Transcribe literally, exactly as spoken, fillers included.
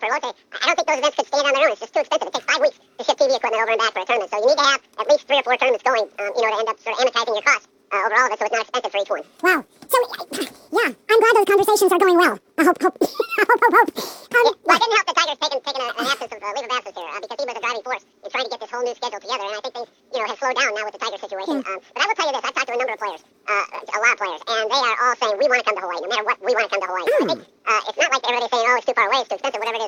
for Lotte, I don't think those events could stand on their own. It's just too expensive. It takes five weeks to ship T V equipment over and back for a tournament. So you need to have at least three or four tournaments going, um, you know, to end up sort of amortizing your costs uh, over all of it, so it's not expensive for each one. Wow. So, yeah, I'm glad those conversations are going well. I hope, hope, hope, hope, hope. Um, Yeah, well, it didn't help that Tiger's taken, taken a, an absence of, uh, leave of absence here, uh, because he was a driving force in trying to get this whole new schedule together, and I think things, you know, have slowed down now with the Tiger situation. Yeah. Um, but I will tell you this, I've talked to a number of players, uh, a lot of players, and they are all saying, we want to come to Hawaii, no matter what, we want to come to Hawaii. So I think uh, it's not like everybody's saying, oh, it's too far away, it's too expensive, whatever it is.